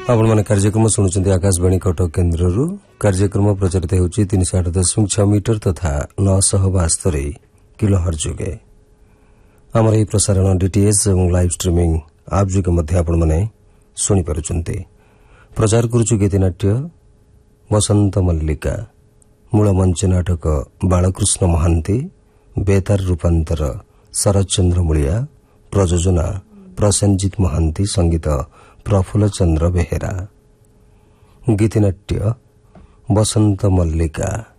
आपण कार्यक्रम शुणुंट आकाशवाणी कटक केन्द्र कार्यक्रम प्रचारित होउछि 308.6 मीटर तथा 972 किलोहर्ट्ज जुगे आमर यह प्रसारण डीटीएच और लाइव स्ट्रीमिंग आप जुगे मध्य आपण माने सुनि पारुछन्ते। प्रचार करुछु गीतनाट्य बसंत मल्लिका मूल मंच नाटक बालकृष्ण महांती बेतार रूपांतर शरतचंद्र मुलिया प्रयोजना प्रसेनजीत महांती संगीत प्रफुल्ल चंद्र बेहेरा। गीतनाट्य बसंत मल्लिका।